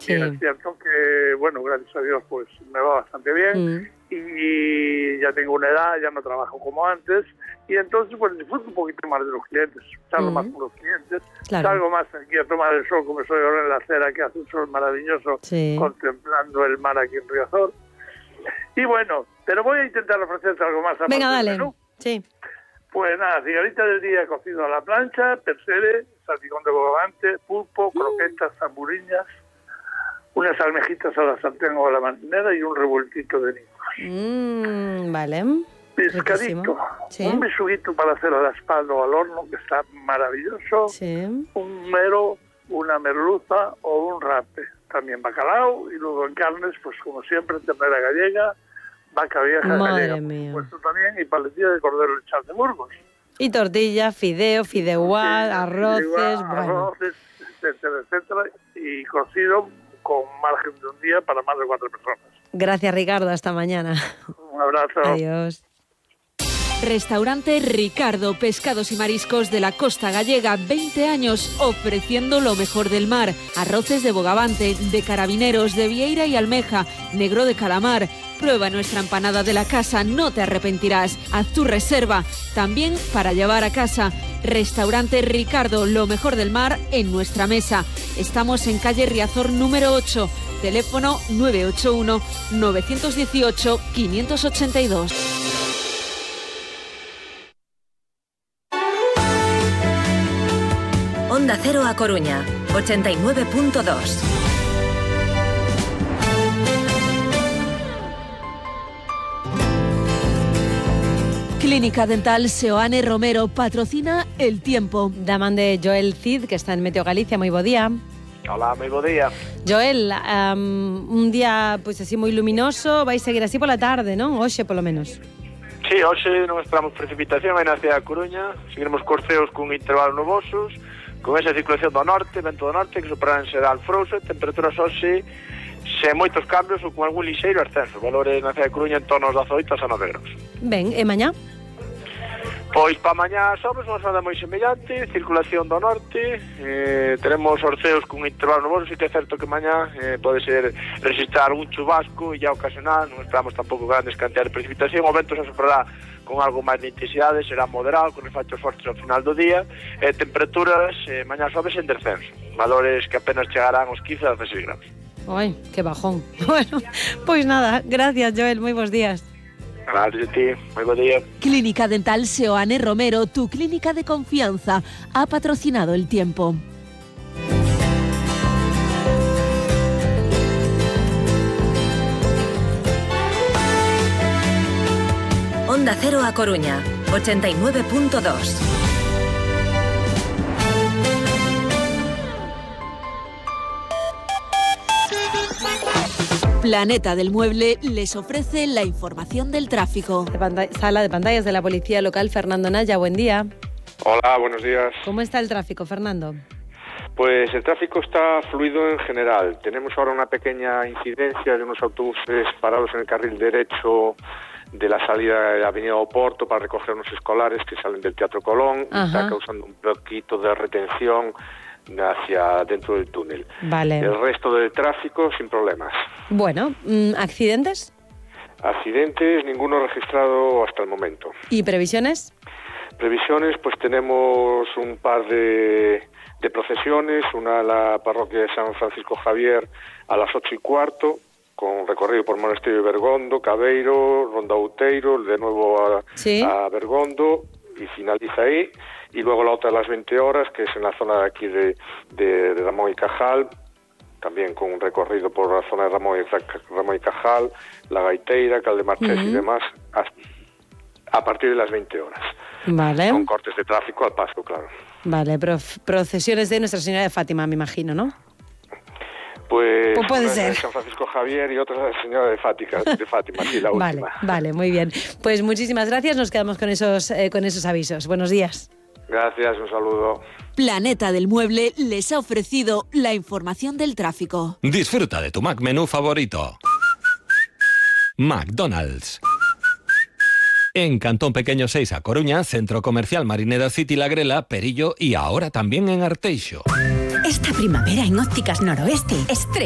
También es cierto que, bueno, gracias a Dios, pues me va bastante bien y ya tengo una edad, ya no trabajo como antes y entonces pues disfruto un poquito más de los clientes, salgo más con los clientes, salgo más aquí a tomar el sol como soy ahora en la acera, que hace un sol maravilloso, contemplando el mar aquí en Riazor. Y bueno, pero voy a intentar ofrecerte algo más. Venga, dale. ¿No? Sí. Pues nada, cigarrita del día cocido a la plancha, percebe, salpicón de bogavante, pulpo, croquetas, zamburiñas, unas almejitas a la sartén o a la marinera y un revueltito de nicos. Vale. Pescadito, un besuguito para hacer a la espalda o al horno, que está maravilloso, un mero, una merluza o un rape, también bacalao, y luego en carnes, pues como siempre, ternera gallega, vaca vieja gallega, por supuesto también, y paletilla de cordero lechal de Burgos. Y tortilla, fideo, fideuá, arroces, arroces, etcétera, y cocido con margen de un día para más de 4 personas. Gracias, Ricardo, hasta mañana. Un abrazo. Adiós. Restaurante Ricardo, pescados y mariscos de la costa gallega, 20 años ofreciendo lo mejor del mar. Arroces de bogavante, de carabineros, de vieira y almeja, negro de calamar. Prueba nuestra empanada de la casa, no te arrepentirás. Haz tu reserva, también para llevar a casa. Restaurante Ricardo, lo mejor del mar en nuestra mesa. Estamos en calle Riazor número 8, teléfono 981 918 582. Onda Cero A Coruña, 89.2. Clínica Dental Seoane Romero patrocina El Tiempo. Da man de Joel Cid, que está en Meteo Galicia. Moi bo día. Hola, moi bo día. Joel, un día pues así moi luminoso, vai seguir así pola tarde, non? Hoxe, polo menos. Sí, hoxe non esperamos precipitación aí na cidade da Coruña. Seguiremos corceos con intervalos nubosos, con esa circulación do norte, vento do norte, que superan xeral frouxo, temperaturas hoxe sen moitos cambios ou con algún lixeiro ascenso. Valores na cidade da Coruña en torno aos 18 a 9 graus. Ben, e mañá? Pois para mañá sobres unha zona moi semellante, circulación do norte, teremos orceos con intervalos nubosos, e que é certo que mañá pode ser resistar un chubasco e ya ocasional, non esperamos tampouco grandes cantidades de precipitación, o vento se soprará con algo máis de intensidade, será moderado, con refachos fortes ao final do día, temperaturas mañá sobres en descenso, valores que apenas chegarán aos 15 a 16 graus. Ai, que bajón. Bueno, pois nada, gracias Joel, moi bons días. Gracias a ti, muy buen día. Clínica Dental Seoane Romero, tu clínica de confianza, ha patrocinado El Tiempo. Onda Cero A Coruña, 89.2. Planeta del Mueble les ofrece la información del tráfico. Sala de pantallas de la Policía Local, Fernando Naya, buen día. Hola, buenos días. ¿Cómo está el tráfico, Fernando? Pues el tráfico está fluido en general. Tenemos ahora una pequeña incidencia de unos autobuses parados en el carril derecho de la salida de la Avenida Oporto para recoger unos escolares que salen del Teatro Colón. Está causando un poquito de retención hacia dentro del túnel. Vale. El resto del tráfico sin problemas. Bueno, ¿accidentes? Accidentes, ninguno registrado hasta el momento. ¿Y previsiones? Previsiones, pues tenemos un par de procesiones, una a la parroquia de San Francisco Javier a las 8:15, con recorrido por Monasterio de Bergondo, Cabeiro, Ronda Outeiro, de nuevo a Bergondo, y finaliza ahí. Y luego la otra a las 20 horas, que es en la zona de aquí de Ramón y Cajal, también con un recorrido por la zona de Ramón y Cajal, La Gaiteira, Caldemarchés y demás, a partir de las 20 horas. Vale. Con cortes de tráfico al paso, claro. Vale, procesiones de Nuestra Señora de Fátima, me imagino, ¿no? Pues puede ser. De San Francisco Javier y otra de la Señora de Fátima, sí, la última. Vale, muy bien. Pues muchísimas gracias, nos quedamos con esos avisos. Buenos días. Gracias, un saludo. Planeta del Mueble les ha ofrecido la información del tráfico. Disfruta de tu Mac menú favorito. McDonald's. En Cantón Pequeño 6 a Coruña, Centro Comercial Marineda City La Grela, Perillo y ahora también en Arteixo. Esta primavera en Ópticas Noroeste, estrena